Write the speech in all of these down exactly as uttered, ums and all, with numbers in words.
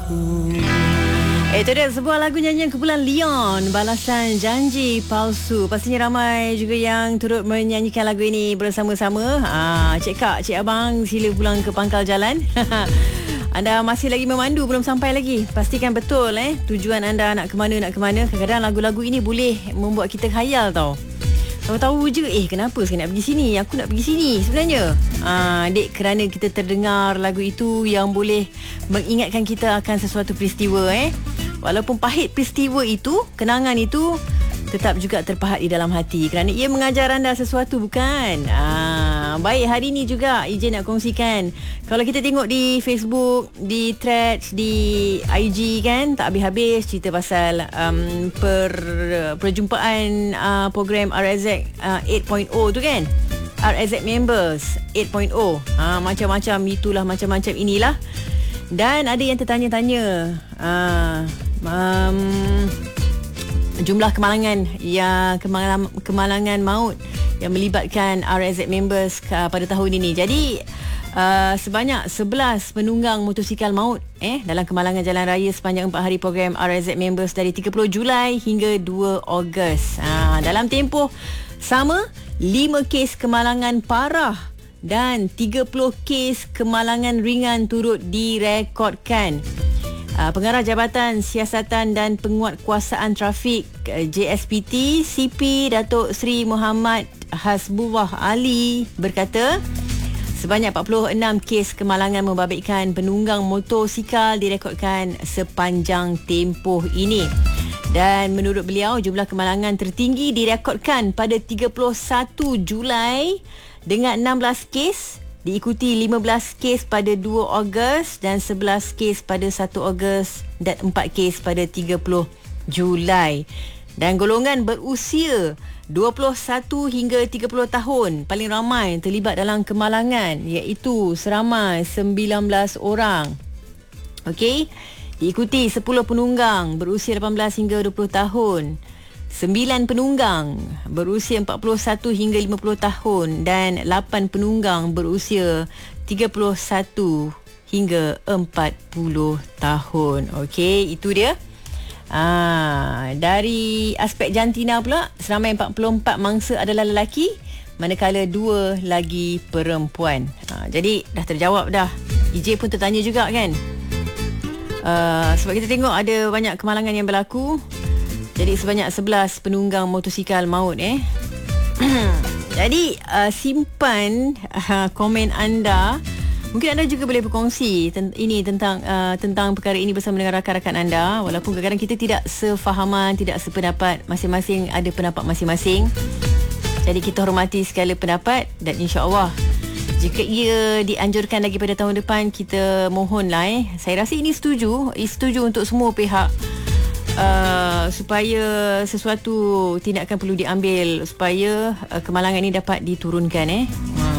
aku. Itu dia sebuah lagu nyanyian kumpulan Leon, Balasan Janji Palsu. Pastinya ramai juga yang turut menyanyikan lagu ini bersama-sama. Ah, Cik Kak, Cik Abang, sila pulang ke pangkal jalan. Anda masih lagi memandu, belum sampai lagi. Pastikan betul eh tujuan anda nak ke mana, nak ke mana. Kadang-kadang lagu-lagu ini boleh membuat kita khayal tau. Tahu-tahu je, eh kenapa saya nak pergi sini, aku nak pergi sini sebenarnya. Ah, dek, kerana kita terdengar lagu itu yang boleh mengingatkan kita akan sesuatu peristiwa eh. Walaupun pahit peristiwa itu, kenangan itu tetap juga terpahat di dalam hati kerana ia mengajar anda sesuatu, bukan? Ah, baik, hari ini juga Ijin nak kongsikan. Kalau kita tengok di Facebook, di threads, di I G kan, tak habis-habis cerita pasal um, per, perjumpaan uh, program R S Z uh, eight point oh tu kan. R S Z Members eight point oh. Ah, macam-macam itulah, macam-macam inilah. Dan ada yang tertanya-tanya ah, um, jumlah kemalangan yang kemalangan, kemalangan maut yang melibatkan R S Z Members uh, pada tahun ini. Jadi uh, sebanyak sebelas penunggang motosikal maut eh dalam kemalangan jalan raya sepanjang empat hari program R S Z Members dari tiga puluh Julai hingga dua Ogos. Uh, dalam tempoh sama, lima kes kemalangan parah dan tiga puluh kes kemalangan ringan turut direkodkan. Uh, Pengarah Jabatan Siasatan dan Penguatkuasaan Trafik uh, J S P T C P Datuk Seri Muhammad Hasbullah Ali berkata sebanyak empat puluh enam kes kemalangan membabitkan penunggang motosikal direkodkan sepanjang tempoh ini. Dan menurut beliau, jumlah kemalangan tertinggi direkodkan pada tiga puluh satu Julai dengan enam belas kes, diikuti lima belas kes pada dua Ogos dan sebelas kes pada satu Ogos dan empat kes pada tiga puluh Julai. Dan golongan berusia dua puluh satu hingga tiga puluh tahun paling ramai terlibat dalam kemalangan, iaitu seramai sembilan belas orang. Okey, diikuti sepuluh penunggang berusia lapan belas hingga dua puluh tahun, sembilan penunggang berusia empat puluh satu hingga lima puluh tahun dan lapan penunggang berusia tiga puluh satu hingga empat puluh tahun. Okey, itu dia. Ah, dari aspek jantina pula, seramai empat puluh empat mangsa adalah lelaki, manakala dua lagi perempuan. Ah, jadi dah terjawab dah. E J pun tertanya juga kan. Uh, sebab kita tengok ada banyak kemalangan yang berlaku. Jadi sebanyak sebelas penunggang motosikal maut eh. Jadi uh, simpan uh, komen anda. Mungkin anda juga boleh berkongsi ten- ini tentang uh, tentang perkara ini bersama dengan rakan-rakan anda. Walaupun kadang-kadang kita tidak sefahaman, tidak sependapat, masing-masing ada pendapat masing-masing. Jadi kita hormati segala pendapat dan insya-Allah jika ia dianjurkan lagi pada tahun depan, kita mohonlah eh. Saya rasa ini setuju, setuju untuk semua pihak. Uh, supaya sesuatu tindakan perlu diambil supaya uh, kemalangan ini dapat diturunkan eh. Ha.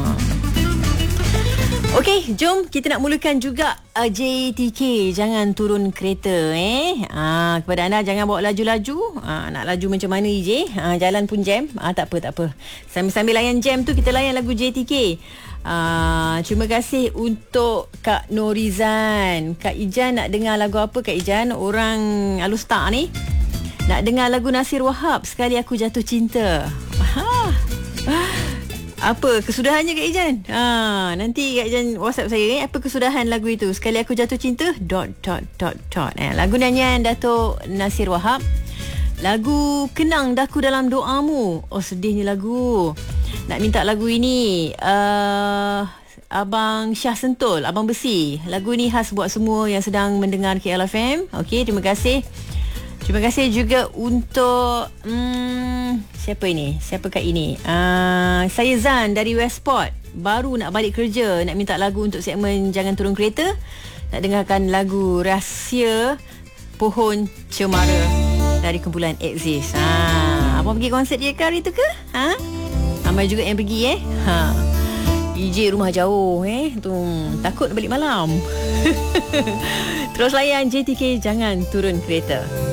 Okey, jom kita nak mulakan juga uh, J T K jangan turun kereta eh. Ah, kepada anda, jangan bawa laju-laju. Ah, nak laju macam mana E J? Ah, jalan pun jam. Ah, tak apa tak apa. Sambil-sambil layan jam tu kita layan lagu J T K. Ah, terima kasih untuk Kak Norizan. Kak Ijan nak dengar lagu apa Kak Ijan? Orang Alustar ni nak dengar lagu Nasir Wahab, Sekali Aku Jatuh Cinta. Ha. Apa kesudahannya Kak Ijan? Ha, nanti Kak Ijan WhatsApp saya eh, apa kesudahan lagu itu? Sekali Aku Jatuh Cinta dot dot dot dot. Eh, lagu nyanyian Datuk Nasir Wahab. Lagu Kenang Daku Dalam Doamu. Oh, sedihnya lagu. Nak minta lagu ini uh, Abang Syah Sentul, Abang Besi. Lagu ni khas buat semua yang sedang mendengar K L F M. Okey, terima kasih. Terima kasih juga untuk hmm, siapa ini? Siapa kat ini? Uh, saya Zan dari Westport. Baru nak balik kerja, nak minta lagu untuk segmen Jangan Turun Kereta. Nak dengarkan lagu Rahsia Pohon Cemara dari kumpulan Exist. Ha, abang pergi konsert dia ke hari tu ke? Ha? Ramai juga yang pergi eh. Ha. E J rumah jauh eh. Tu takut balik malam. Terus layan J T K Jangan Turun Kereta.